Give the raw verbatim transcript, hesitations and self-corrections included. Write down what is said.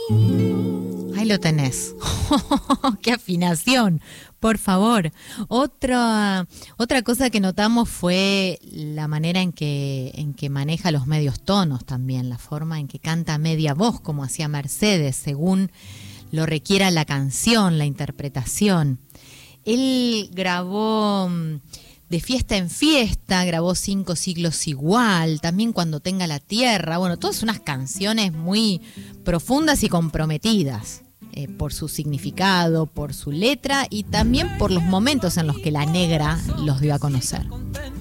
Ahí lo tenés. ¡Qué afinación! Por favor. Otra, otra cosa que notamos fue la manera en que, en que maneja los medios tonos también, la forma en que canta a media voz, como hacía Mercedes, según lo requiera la canción, la interpretación. Él grabó De Fiesta en Fiesta, grabó Cinco Siglos Igual, también Cuando Tenga la Tierra. Bueno, todas unas canciones muy profundas y comprometidas. Eh, por su significado, por su letra y también por los momentos en los que la negra los dio a conocer.